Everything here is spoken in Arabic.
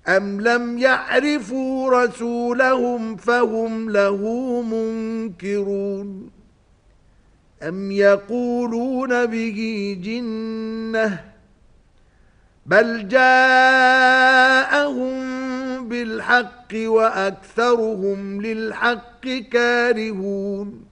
أم لم يعرفوا رسولهم فهم له منكرون أم يقولون به جنة بل جاءهم بالحق وأكثرهم للحق كارهون